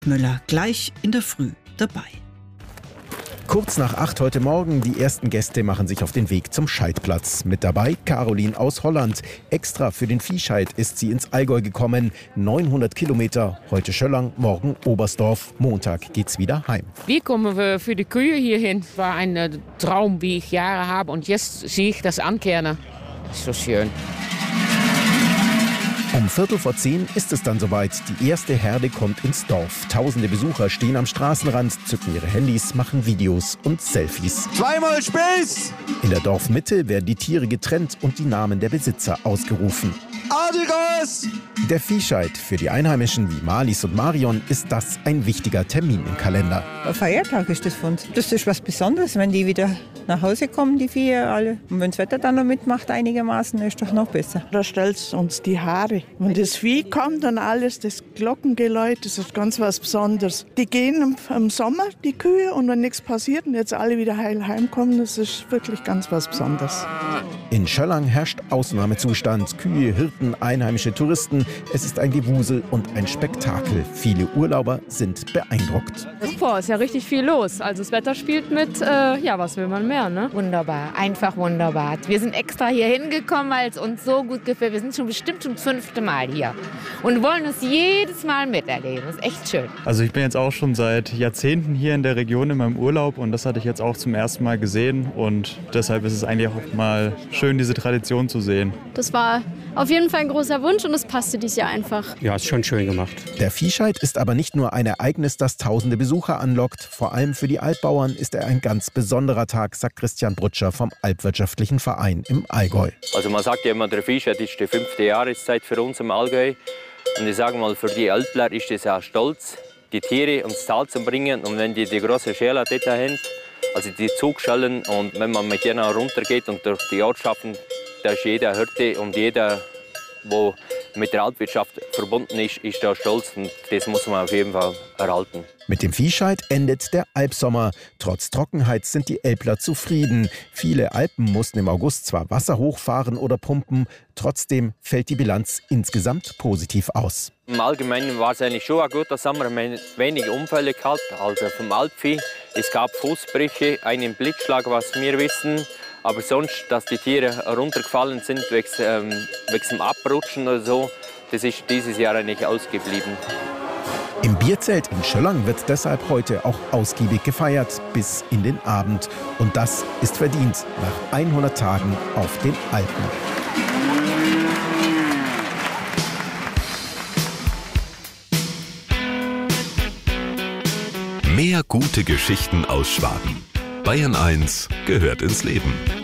Müller gleich in der Früh dabei. Kurz nach 8 heute Morgen, die ersten Gäste machen sich auf den Weg zum Scheidplatz. Mit dabei Caroline aus Holland. Extra für den Viehscheid ist sie ins Allgäu gekommen. 900 Kilometer, heute Schöllang, morgen Oberstdorf. Montag geht's wieder heim. Wir kommen für die Kühe hierhin. War ein Traum, wie ich Jahre habe. Und jetzt sehe ich das Ankehren. Ist so schön. Um 9:45 ist es dann soweit. Die erste Herde kommt ins Dorf. Tausende Besucher stehen am Straßenrand, zücken ihre Handys, machen Videos und Selfies. Zweimal Spieß! In der Dorfmitte werden die Tiere getrennt und die Namen der Besitzer ausgerufen. Adelgas! Der Viehscheid für die Einheimischen wie Marlies und Marion ist das ein wichtiger Termin im Kalender. Ein Feiertag ist das für uns. Das ist was Besonderes, wenn die wieder nach Hause kommen, die Viecher alle. Und wenn das Wetter dann noch mitmacht einigermaßen, ist doch noch besser. Da stellt uns die Haare. Wenn das Vieh kommt und alles, das Glockengeläut, das ist ganz was Besonderes. Die gehen im Sommer, die Kühe, und wenn nichts passiert und jetzt alle wieder heil heimkommen, das ist wirklich ganz was Besonderes. In Schöllang herrscht Ausnahmezustand. Kühe, Hirten, einheimische Touristen. Es ist ein Gewusel und ein Spektakel. Viele Urlauber sind beeindruckt. Super, ist ja richtig viel los. Also das Wetter spielt mit, was will man mehr, ne? Wunderbar, einfach wunderbar. Wir sind extra hier hingekommen, weil es uns so gut gefällt. Wir sind schon bestimmt zum 5. Mal hier und wollen es jedes Mal miterleben. Das ist echt schön. Also ich bin jetzt auch schon seit Jahrzehnten hier in der Region in meinem Urlaub und das hatte ich jetzt auch zum ersten Mal gesehen und deshalb ist es eigentlich auch mal schön, diese Tradition zu sehen. Das war auf jeden Fall ein großer Wunsch und es passte dieses Jahr einfach. Ja, ist schon schön gemacht. Der Viehscheid ist aber nicht nur ein Ereignis, das tausende Besucher anlockt. Vor allem für die Alpbauern ist er ein ganz besonderer Tag, sagt Christian Brutscher vom Alpwirtschaftlichen Verein im Allgäu. Also man sagt ja immer, der Viehscheid ist die 5. Jahreszeit für uns im Allgäu. Und ich sage mal, für die Alpler ist es auch stolz, die Tiere ins Tal zu bringen. Und wenn die große Schäler dort haben, also die Zugschellen, und wenn man mit denen runtergeht und durch die Ortschaften, da ist jeder Hirte und jeder, der mit der Alpwirtschaft verbunden ist, ist da stolz. Und das muss man auf jeden Fall erhalten. Mit dem Viehscheid endet der Alpsommer. Trotz Trockenheit sind die Älpler zufrieden. Viele Alpen mussten im August zwar Wasser hochfahren oder pumpen, trotzdem fällt die Bilanz insgesamt positiv aus. Im Allgemeinen war es eigentlich schon ein guter Sommer, wenig Unfälle gehabt, also vom Alpvieh. Es gab Fußbrüche, einen Blitzschlag, was wir wissen. Aber sonst, dass die Tiere runtergefallen sind wegen dem Abrutschen oder so, das ist dieses Jahr eigentlich ausgeblieben. Im Bierzelt in Schöllang wird deshalb heute auch ausgiebig gefeiert, bis in den Abend. Und das ist verdient nach 100 Tagen auf den Alpen. Mehr gute Geschichten aus Schwaben. Bayern 1 gehört ins Leben.